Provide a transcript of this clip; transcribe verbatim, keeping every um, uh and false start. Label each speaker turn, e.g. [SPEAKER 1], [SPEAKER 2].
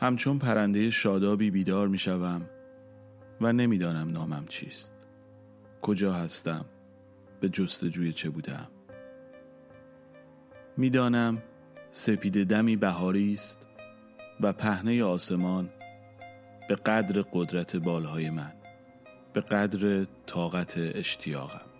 [SPEAKER 1] همچون پرنده شادابی بیدار می شوم و نمی دانم نامم چیست، کجا هستم، به جستجوی چه بودم. می دانم سپید دمی بهاری است و پهنه آسمان به قدر قدرت بالهای من، به قدر طاقت اشتیاقم.